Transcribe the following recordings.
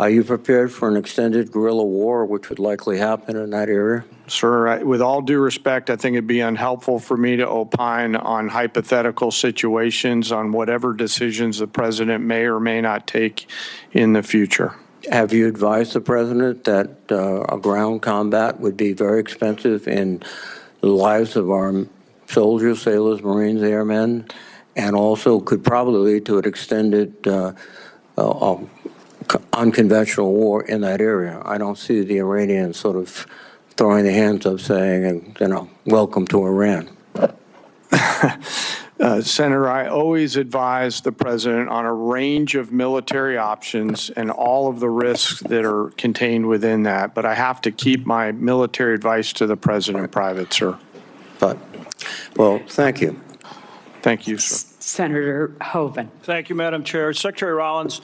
Are you prepared for an extended guerrilla war, which would likely happen in that area? Sir, with all due respect, I think it'd be unhelpful for me to opine on hypothetical situations on whatever decisions the president may or may not take in the future. Have you advised the president that a ground combat would be very expensive in the lives of our soldiers, sailors, Marines, airmen, and also could probably lead to an extended unconventional war in that area? I don't see the Iranians sort of throwing their hands up saying, welcome to Iran. Senator, I always advise the president on a range of military options and all of the risks that are contained within that, but I have to keep my military advice to the president private, sir. Well, thank you. Thank you, sir. Senator Hoeven. Thank you, Madam Chair. Secretary Rollins,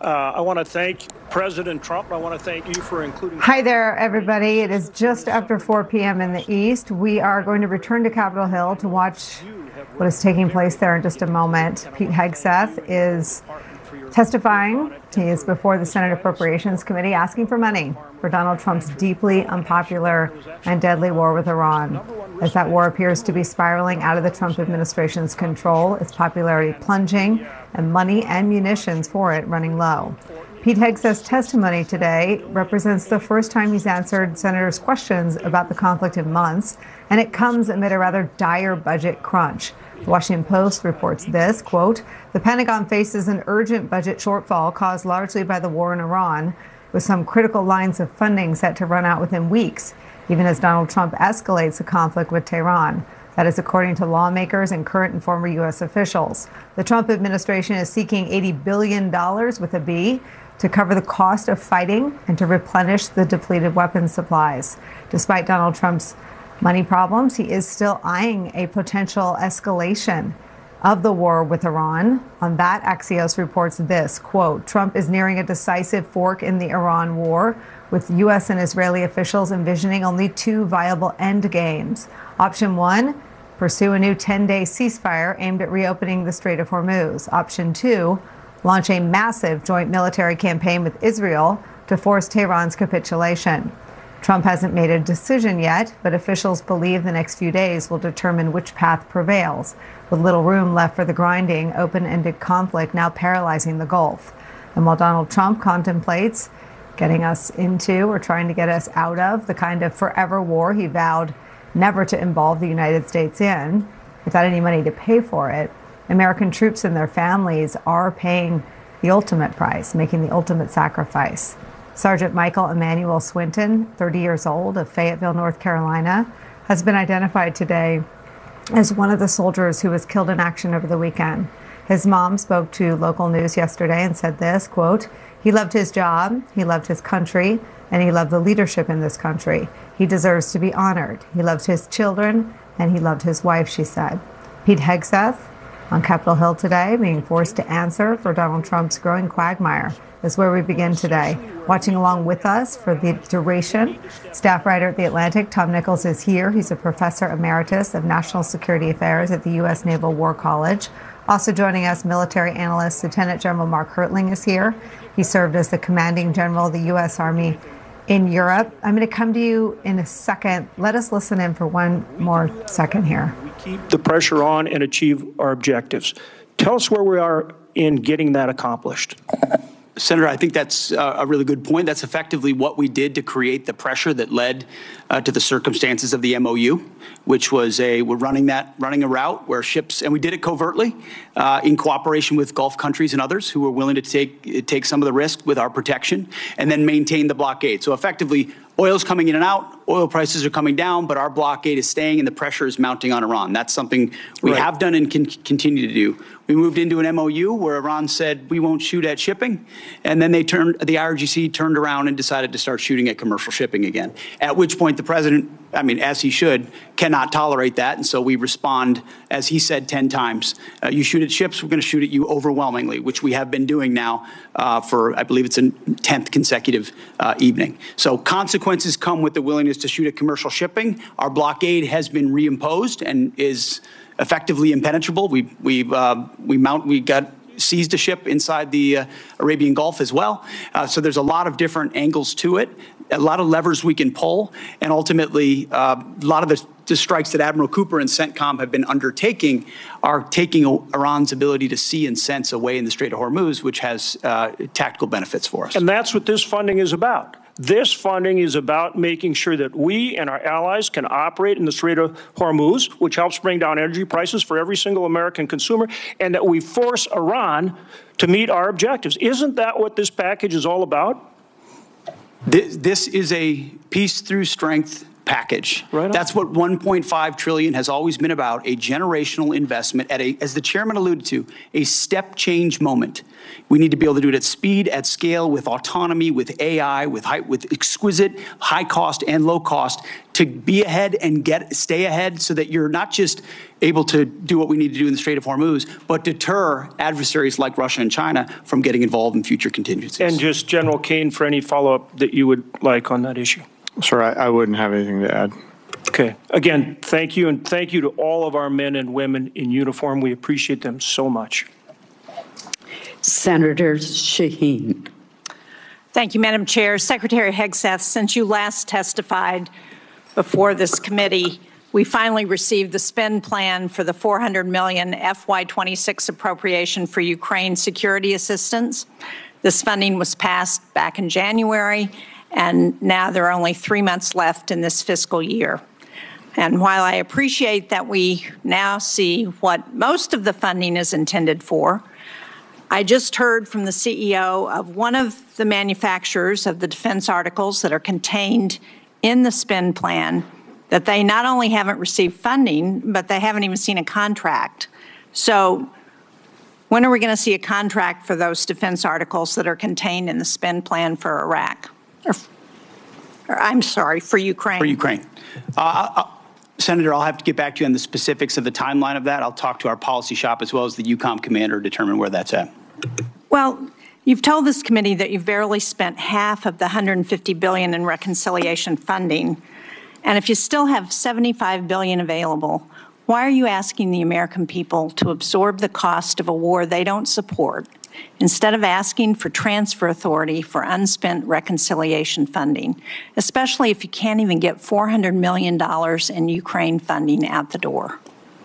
I want to thank President Trump. I want to thank you for including. Hi there, everybody. It is just after 4 p.m. in the East. We are going to return to Capitol Hill to watch what is taking place there in just a moment. Pete Hegseth is testifying. He is before the Senate Appropriations Committee asking for money for Donald Trump's deeply unpopular and deadly war with Iran. As that war appears to be spiraling out of the Trump administration's control, its popularity plunging, and money and munitions for it running low. Pete Hegseth's testimony today represents the first time he's answered senators' questions about the conflict in months, and it comes amid a rather dire budget crunch. The Washington Post reports this, quote, "The Pentagon faces an urgent budget shortfall caused largely by the war in Iran, with some critical lines of funding set to run out within weeks, even as Donald Trump escalates the conflict with Tehran." That is according to lawmakers and current and former U.S. officials. The Trump administration is seeking $80 billion with a B to cover the cost of fighting and to replenish the depleted weapons supplies. Despite Donald Trump's money problems, he is still eyeing a potential escalation of the war with Iran. On that, Axios reports this, quote, "Trump is nearing a decisive fork in the Iran war, with U.S. and Israeli officials envisioning only two viable end games. Option one, pursue a new 10-day ceasefire aimed at reopening the Strait of Hormuz. Option two, launch a massive joint military campaign with Israel to force Tehran's capitulation." Trump hasn't made a decision yet, but officials believe the next few days will determine which path prevails, with little room left for the grinding, open-ended conflict now paralyzing the Gulf. And while Donald Trump contemplates getting us into or trying to get us out of the kind of forever war he vowed never to involve the United States in, without any money to pay for it, American troops and their families are paying the ultimate price, making the ultimate sacrifice. Sergeant Michael Emmanuel Swinton, 30 years old, of Fayetteville, North Carolina, has been identified today as one of the soldiers who was killed in action over the weekend. His mom spoke to local news yesterday and said this, quote, "He loved his job, he loved his country, and he loved the leadership in this country. He deserves to be honored. He loved his children, and he loved his wife," she said. Pete Hegseth on Capitol Hill today, being forced to answer for Donald Trump's growing quagmire, is where we begin today. Watching along with us for the duration, staff writer at The Atlantic, Tom Nichols, is here. He's a professor emeritus of national security affairs at the U.S. Naval War College. Also joining us, military analyst Lieutenant General Mark Hertling is here. He served as the commanding general of the U.S. Army in Europe. I'm going to come to you in a second. Let us listen in for one more second here. We keep the pressure on and achieve our objectives. Tell us where we are in getting that accomplished. Senator, I think that's a really good point. That's effectively what we did to create the pressure that led to the circumstances of the MOU, which was we're running a route where ships, and we did it covertly in cooperation with Gulf countries and others who were willing to take some of the risk with our protection and then maintain the blockade. So effectively, oil's coming in and out, oil prices are coming down, but our blockade is staying and the pressure is mounting on Iran. That's something we have done and can continue to do. We moved into an MOU where Iran said we won't shoot at shipping, and then the IRGC turned around and decided to start shooting at commercial shipping again, at which point the president, as he should, cannot tolerate that, and so we respond, as he said 10 times, you shoot at ships, we're going to shoot at you overwhelmingly, which we have been doing now for, I believe it's a 10th consecutive evening. So consequences come with the willingness to shoot at commercial shipping. Our blockade has been reimposed and is effectively impenetrable. We got seized a ship inside the Arabian Gulf as well. So there's a lot of different angles to it, a lot of levers we can pull, and ultimately a lot of the strikes that Admiral Cooper and CENTCOM have been undertaking are taking Iran's ability to see and sense away in the Strait of Hormuz, which has tactical benefits for us. And that's what this funding is about. This funding is about making sure that we and our allies can operate in the Strait of Hormuz, which helps bring down energy prices for every single American consumer, and that we force Iran to meet our objectives. Isn't that what this package is all about? This is a peace through strength package. Right. That's what 1.5 trillion has always been about, a generational investment at as the chairman alluded to, a step change moment. We need to be able to do it at speed, at scale, with autonomy, with AI, with exquisite high cost and low cost, to be ahead and stay ahead so that you're not just able to do what we need to do in the Strait of Hormuz, but deter adversaries like Russia and China from getting involved in future contingencies. And just General Kane, for any follow-up that you would like on that issue. Sir, I wouldn't have anything to add. Okay. Again, thank you, and thank you to all of our men and women in uniform. We appreciate them so much. Senator Shaheen. Thank you, Madam Chair. Secretary Hegseth, since you last testified before this committee, we finally received the spend plan for the $400 million FY26 appropriation for Ukraine security assistance. This funding was passed back in January, and now there are only 3 months left in this fiscal year. And while I appreciate that we now see what most of the funding is intended for, I just heard from the CEO of one of the manufacturers of the defense articles that are contained in the spend plan that they not only haven't received funding, but they haven't even seen a contract. So when are we going to see a contract for those defense articles that are contained in the spend plan for Iraq? I'm sorry, for Ukraine. For Ukraine. Senator, I'll have to get back to you on the specifics of the timeline of that. I'll talk to our policy shop as well as the EUCOM commander to determine where that's at. Well, you've told this committee that you've barely spent half of the $150 billion in reconciliation funding. And if you still have $75 billion available, why are you asking the American people to absorb the cost of a war they don't support, instead of asking for transfer authority for unspent reconciliation funding, especially if you can't even get $400 million in Ukraine funding out the door?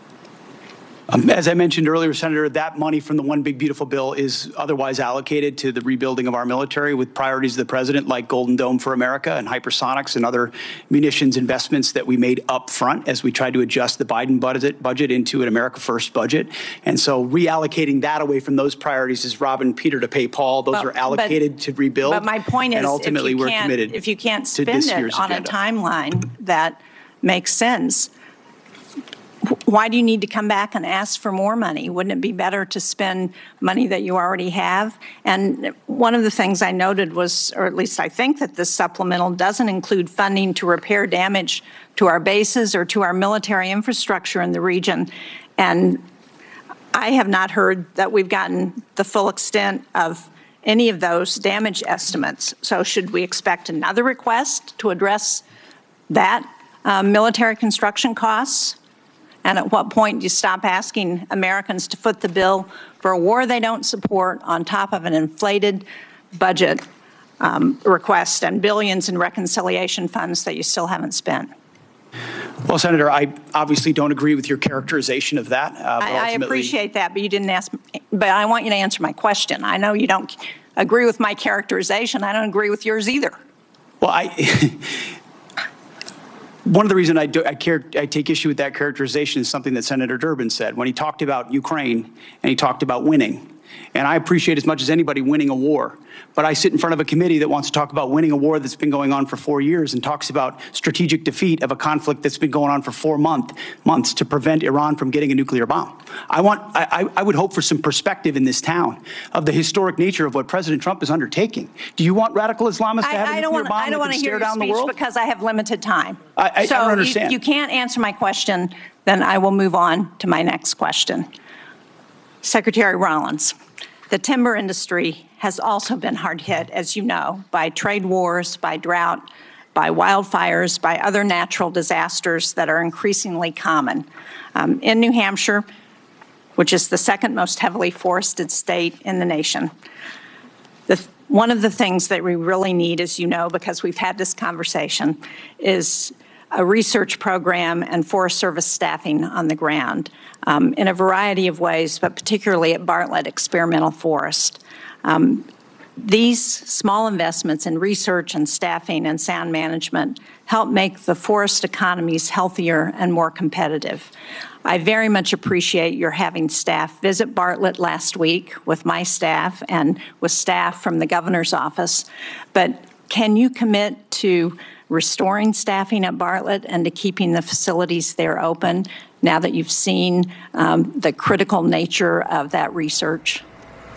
As I mentioned earlier, Senator, that money from the One Big Beautiful Bill is otherwise allocated to the rebuilding of our military with priorities of the president like Golden Dome for America and hypersonics and other munitions investments that we made up front as we tried to adjust the Biden budget into an America First budget. And so reallocating that away from those priorities is robbing Peter to pay Paul. Those are allocated to rebuild. But my point is, and ultimately we're committed if you can't to spend this it year's on agenda. a timeline that makes sense, why do you need to come back and ask for more money? Wouldn't it be better to spend money that you already have? And one of the things I noted was, or at least I think that this supplemental doesn't include funding to repair damage to our bases or to our military infrastructure in the region. And I have not heard that we've gotten the full extent of any of those damage estimates. So should we expect another request to address that military construction costs? And at what point do you stop asking Americans to foot the bill for a war they don't support on top of an inflated budget request and billions in reconciliation funds that you still haven't spent? Well, Senator, I obviously don't agree with your characterization of that. I appreciate that, but you didn't ask. But I want you to answer my question. I know you don't agree with my characterization. I don't agree with yours either. Well, one of the reasons I take issue with that characterization is something that Senator Durbin said when he talked about Ukraine and he talked about winning. And I appreciate as much as anybody winning a war. But I sit in front of a committee that wants to talk about winning a war that's been going on for 4 years and talks about strategic defeat of a conflict that's been going on for 4 months to prevent Iran from getting a nuclear bomb. I would hope for some perspective in this town of the historic nature of what President Trump is undertaking. Do you want radical Islamists to have a nuclear bomb I don't want to hear your speech because I have limited time. I don't understand. If you can't answer my question, then I will move on to my next question. Secretary Rollins, the timber industry has also been hard hit, as you know, by trade wars, by drought, by wildfires, by other natural disasters that are increasingly common. In New Hampshire, which is the second most heavily forested state in the nation. One of the things that we really need, as you know, because we've had this conversation, is a research program and Forest Service staffing on the ground in a variety of ways, but particularly at Bartlett Experimental Forest. These small investments in research and staffing and sound management help make the forest economies healthier and more competitive. I very much appreciate your having staff visit Bartlett last week with my staff and with staff from the governor's office. But can you commit to restoring staffing at Bartlett and to keeping the facilities there open now that you've seen the critical nature of that research?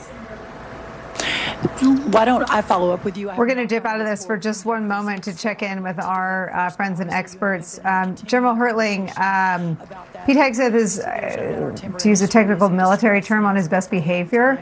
Why don't I follow up with you? We're going to dip out of this for just one moment to check in with our friends and experts. General Hertling, Pete Hegseth is, to use a technical military term, on his best behavior.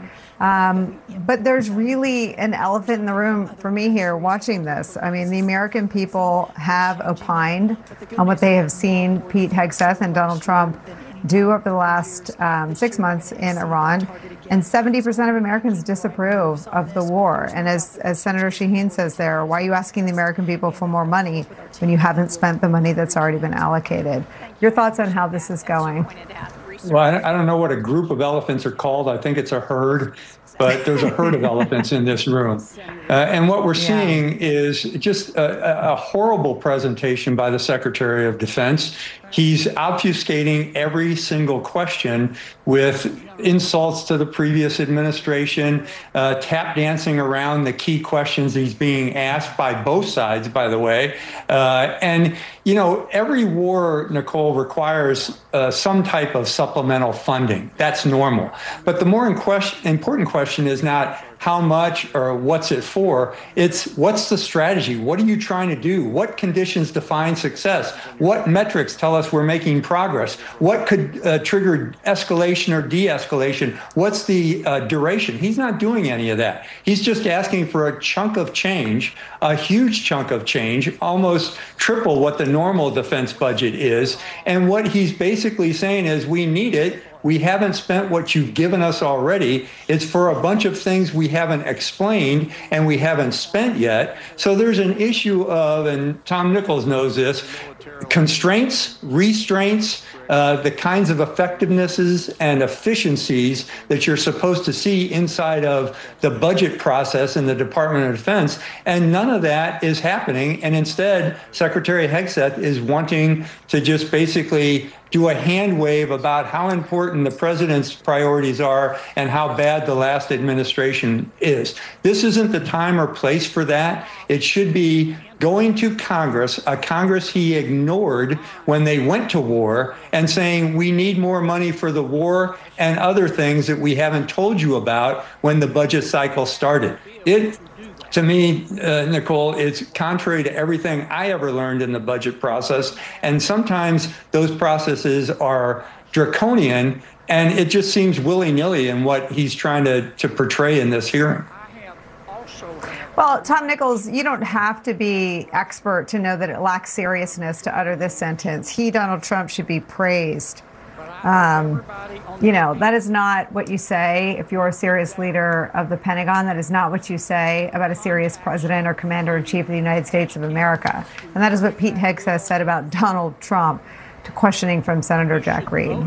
But there's really an elephant in the room for me here watching this. I mean, the American people have opined on what they have seen Pete Hegseth and Donald Trump do over the last 6 months in Iran, and 70% of Americans disapprove of the war. And as Senator Shaheen says there, why are you asking the American people for more money when you haven't spent the money that's already been allocated? Your thoughts on how this is going? Well, I don't know what a group of elephants are called. I think it's a herd, but there's a herd of elephants in this room. And what we're seeing is just a horrible presentation by the Secretary of Defense. He's obfuscating every single question with insults to the previous administration, tap dancing around the key questions he's being asked by both sides, by the way. And, you know, every war, Nicole, requires some type of supplemental funding. That's normal. But the more important question is not how much or what's it for. It's what's the strategy? What are you trying to do? What conditions define success? What metrics tell us we're making progress? What could trigger escalation or de-escalation? What's the duration? He's not doing any of that. He's just asking for a chunk of change, a huge chunk of change, almost triple what the normal defense budget is. And what he's basically saying is we need it. We haven't spent what you've given us already. It's for a bunch of things we haven't explained and we haven't spent yet. So there's an issue of, and Tom Nichols knows this, constraints, restraints, the kinds of effectivenesses and efficiencies that you're supposed to see inside of the budget process in the Department of Defense. And none of that is happening. And instead, Secretary Hegseth is wanting to just basically do a hand wave about how important the president's priorities are and how bad the last administration is. This isn't the time or place for that. It should be going to Congress, a Congress he ignored when they went to war, and saying we need more money for the war and other things that we haven't told you about when the budget cycle started. To me, Nicole, it's contrary to everything I ever learned in the budget process. And sometimes those processes are draconian, and it just seems willy-nilly in what he's trying to portray in this hearing. Well, Tom Nichols, you don't have to be expert to know that it lacks seriousness to utter this sentence. He, Donald Trump, should be praised. You know, that is not what you say if you're a serious leader of the Pentagon. That is not what you say about a serious president or commander-in-chief of the United States of America. And that is what Pete Hegseth said about Donald Trump to questioning from Senator Jack Reed.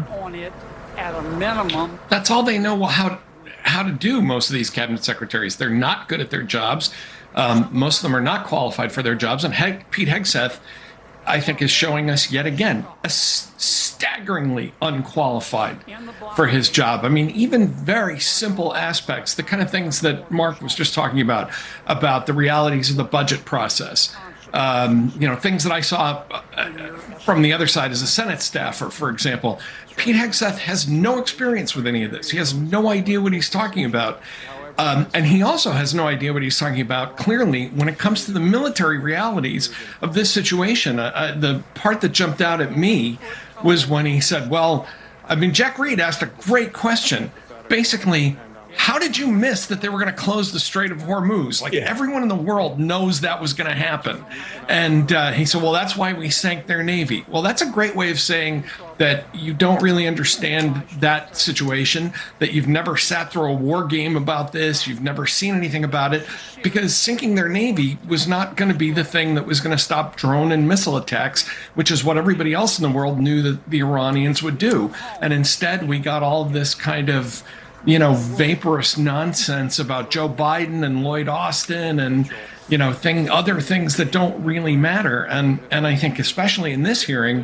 That's all they know how to do, most of these cabinet secretaries. They're not good at their jobs. Most of them are not qualified for their jobs. And Pete Hegseth, I think, is showing us yet again staggeringly unqualified for his job. I mean, even very simple aspects, the kind of things that Mark was just talking about the realities of the budget process. You know, things that I saw from the other side as a Senate staffer, for example. Pete Hegseth has no experience with any of this. He has no idea what he's talking about. And he also has no idea what he's talking about, clearly, when it comes to the military realities of this situation. The part that jumped out at me was when he said, well, I mean, Jack Reed asked a great question. Basically, how did you miss that they were going to close the Strait of Hormuz? Like, everyone in the world knows that was going to happen. And he said, well, that's why we sank their Navy. Well, that's a great way of saying that you don't really understand that situation, that you've never sat through a war game about this, you've never seen anything about it, because sinking their Navy was not going to be the thing that was going to stop drone and missile attacks, which is what everybody else in the world knew that the Iranians would do. And instead, we got all of this kind of vaporous nonsense about Joe Biden and Lloyd Austin and, other things that don't really matter. And I think especially in this hearing,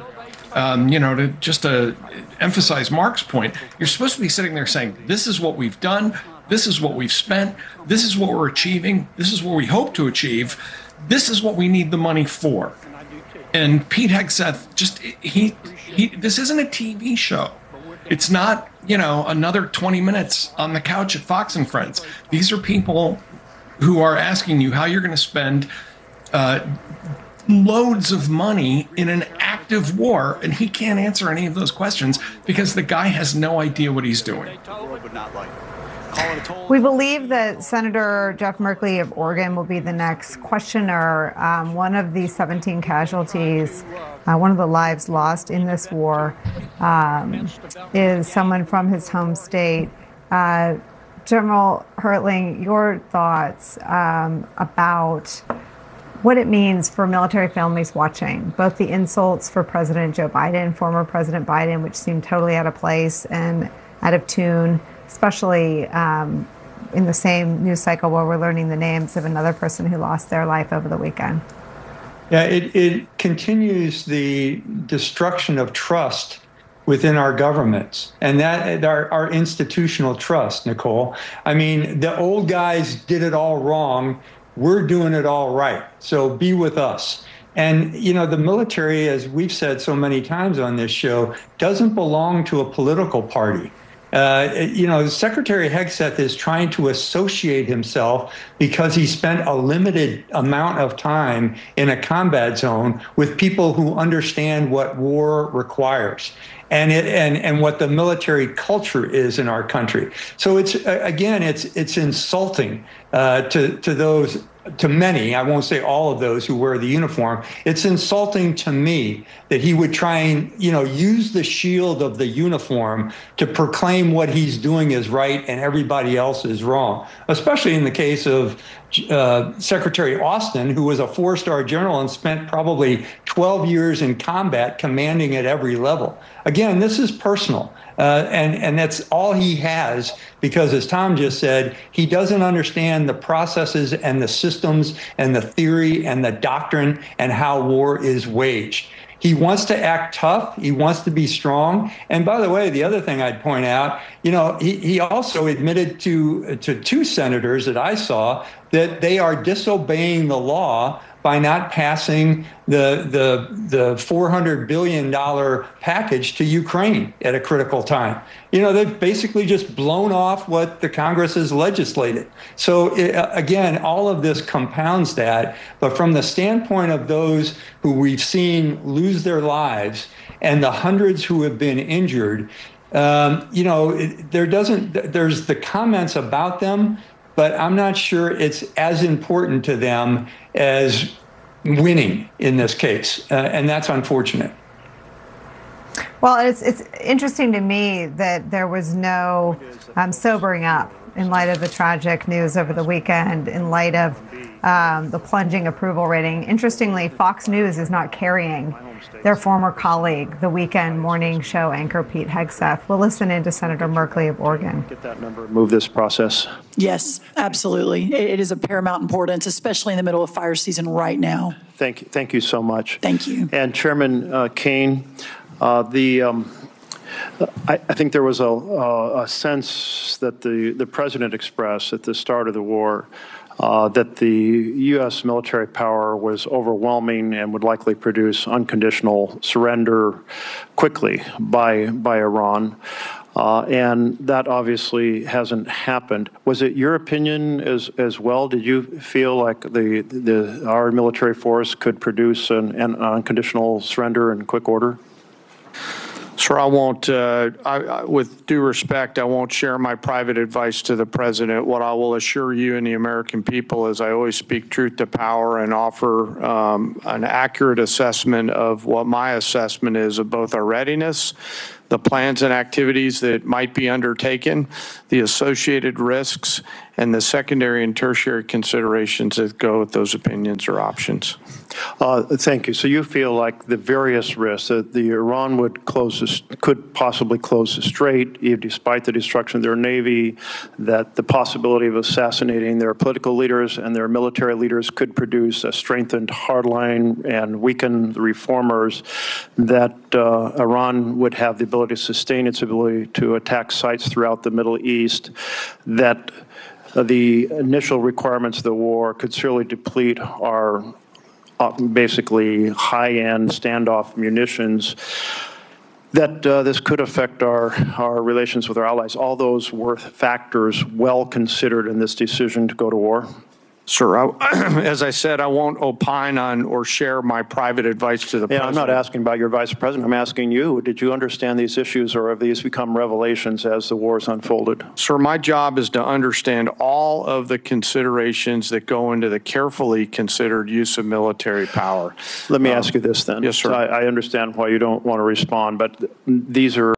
to emphasize Mark's point, you're supposed to be sitting there saying, this is what we've done, this is what we've spent, this is what we're achieving, this is what we hope to achieve, this is what we need the money for. And Pete Hegseth, this isn't a TV show. It's not, another 20 minutes on the couch at Fox and Friends. These are people who are asking you how you're going to spend loads of money in an active war, and he can't answer any of those questions because the guy has no idea what he's doing. We believe that Senator Jeff Merkley of Oregon will be the next questioner. One of the 17 casualties, one of the lives lost in this war, is someone from his home state. General Hertling, your thoughts about what it means for military families watching, both the insults for President Joe Biden, former President Biden, which seemed totally out of place and out of tune, especially in the same news cycle where we're learning the names of another person who lost their life over the weekend. Yeah, it continues the destruction of trust within our governments and that our institutional trust, Nicole. I mean, the old guys did it all wrong. We're doing it all right. So be with us. And, the military, as we've said so many times on this show, doesn't belong to a political party. Secretary Hegseth is trying to associate himself because he spent a limited amount of time in a combat zone with people who understand what war requires and what the military culture is in our country. So it's insulting to those. To many, I won't say all of those who wear the uniform, it's insulting to me that he would try and, use the shield of the uniform to proclaim what he's doing is right and everybody else is wrong, especially in the case of Secretary Austin, who was a 4-star general and spent probably 12 years in combat commanding at every level. Again, this is personal. And that's all he has because, as Tom just said, he doesn't understand the processes and the systems and the theory and the doctrine and how war is waged. He wants to act tough. He wants to be strong. And by the way, the other thing I'd point out, he also admitted to 2 senators that I saw that they are disobeying the law by not passing the $400 billion package to Ukraine at a critical time. They've basically just blown off what the Congress has legislated. So again, all of this compounds that. But from the standpoint of those who we've seen lose their lives and the hundreds who have been injured, there's the comments about them, but I'm not sure it's as important to them as winning in this case, and that's unfortunate. Well, it's interesting to me that there was no sobering up in light of the tragic news over the weekend, in light of the plunging approval rating. Interestingly, Fox News is not carrying their former colleague, the weekend morning show anchor Pete Hegseth. We'll listen in to Senator Merkley of Oregon. Get that number, move this process. Yes, absolutely. It is of paramount importance, especially in the middle of fire season right now. Thank you so much. Thank you. And Chairman Kane, I think there was a sense that the president expressed at the start of the war that the U.S. military power was overwhelming and would likely produce unconditional surrender quickly by Iran. And that obviously hasn't happened. Was it your opinion as well? Did you feel like our military force could produce an unconditional surrender in quick order? Sir, I won't, with due respect, I won't share my private advice to the president. What I will assure you and the American people is I always speak truth to power and offer an accurate assessment of what my assessment is of both our readiness, the plans and activities that might be undertaken, the associated risks, and the secondary and tertiary considerations that go with those opinions or options. Thank you. So you feel like the various risks that the Iran could possibly close the strait, even despite the destruction of their navy, that the possibility of assassinating their political leaders and their military leaders could produce a strengthened hardline and weaken the reformers, that Iran would have the ability to sustain its ability to attack sites throughout the Middle East, that the initial requirements of the war could surely deplete our basically high-end standoff munitions, that this could affect our relations with our allies. All those were factors well considered in this decision to go to war? Sir, as I said, I won't opine on or share my private advice to the president. I'm not asking about your vice president. I'm asking you, did you understand these issues, or have these become revelations as the wars unfolded? Sir, my job is to understand all of the considerations that go into the carefully considered use of military power. Let me ask you this then. Yes, sir. I understand why you don't want to respond, but these are